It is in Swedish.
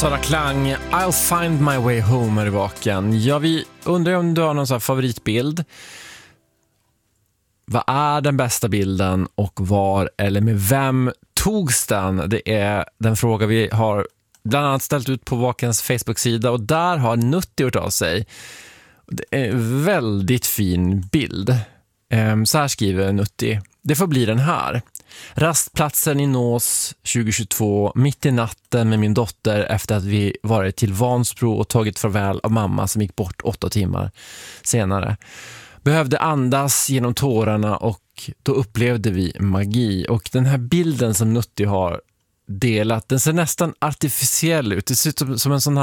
Sara Klang, I'll find my way home är i baken. Ja, vi undrar om du har någon sån här favoritbild. Vad är den bästa bilden och var eller med vem togs den? Det är den fråga vi har bland annat ställt ut på Vakens Facebook-sida, och där har Nutti gjort av sig. Det är en väldigt fin bild. Så här skriver Nutti: det får bli den här. Rastplatsen i Nås 2022, mitt i natten med min dotter efter att vi varit till Vansbro och tagit farväl av mamma som gick bort 8 timmar senare. Behövde andas genom tårarna och då upplevde vi magi. Och den här bilden som Nutti har delat, den ser nästan artificiell ut. Det ser ut som en sån här